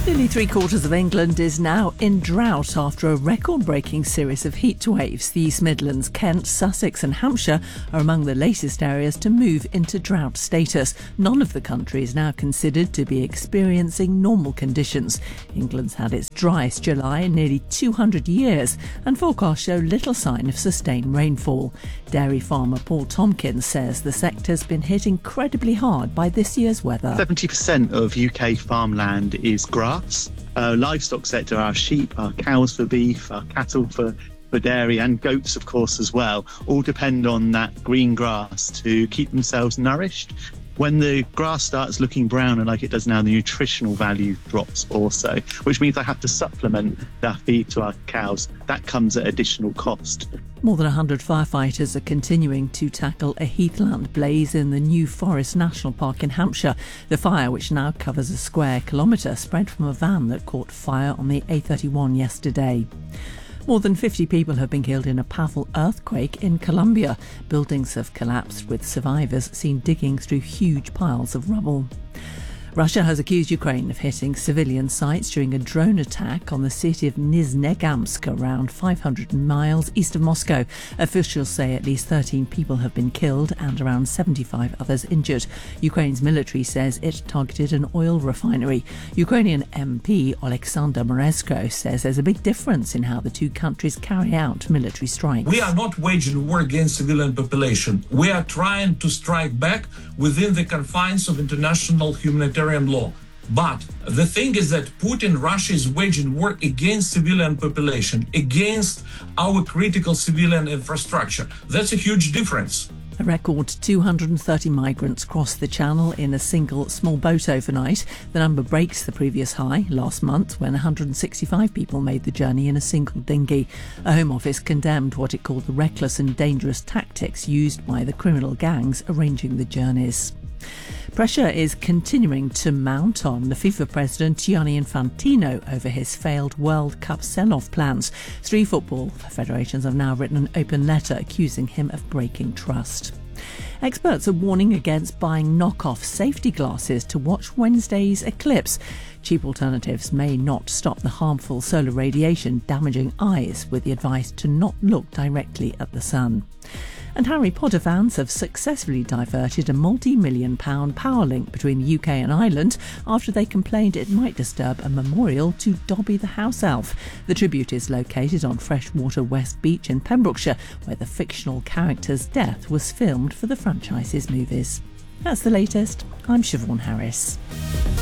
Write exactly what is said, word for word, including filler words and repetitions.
Nearly three quarters of England is now in drought after a record-breaking series of heat waves. The East Midlands, Kent, Sussex and Hampshire are among the latest areas to move into drought status. None of the country is now considered to be experiencing normal conditions. England's had its driest July in nearly two hundred years, and forecasts show little sign of sustained rainfall. Dairy farmer Paul Tompkins says the sector's been hit incredibly hard by this year's weather. seventy percent of U K farmland is grass. Uh, livestock sector, our sheep, our cows for beef, our cattle for, for dairy, and goats, of course, as well, all depend on that green grass to keep themselves nourished. When the grass starts looking browner like it does now, the nutritional value drops also, which means I have to supplement that feed to our cows. That comes at additional cost. More than one hundred firefighters are continuing to tackle a heathland blaze in the New Forest National Park in Hampshire. The fire, which now covers a square kilometre, spread from a van that caught fire on the A thirty-one yesterday. More than fifty people have been killed in a powerful earthquake in Colombia. Buildings have collapsed, with survivors seen digging through huge piles of rubble. Russia has accused Ukraine of hitting civilian sites during a drone attack on the city of Nizhnegamsk, around five hundred miles east of Moscow. Officials say at least thirteen people have been killed and around seventy-five others injured. Ukraine's military says it targeted an oil refinery. Ukrainian M P Oleksandr Moresko says there's a big difference in how the two countries carry out military strikes. We are not waging war against civilian population. We are trying to strike back within the confines of international humanitarian law. But the thing is that Putin, Russia is waging war against civilian population, against our critical civilian infrastructure. That's a huge difference. A record two hundred thirty migrants crossed the channel in a single small boat overnight. The number breaks the previous high last month when one hundred sixty-five people made the journey in a single dinghy. A Home Office condemned what it called the reckless and dangerous tactics used by the criminal gangs arranging the journeys. Pressure is continuing to mount on the FIFA president Gianni Infantino over his failed World Cup sell-off plans. Three football federations have now written an open letter accusing him of breaking trust. Experts are warning against buying knockoff safety glasses to watch Wednesday's eclipse. Cheap alternatives may not stop the harmful solar radiation damaging eyes, with the advice to not look directly at the sun. And Harry Potter fans have successfully diverted a multi-million pound power link between the U K and Ireland after they complained it might disturb a memorial to Dobby the house elf. The tribute is located on Freshwater West Beach in Pembrokeshire, where the fictional character's death was filmed for the franchise's movies. That's the latest. I'm Siobhan Harris.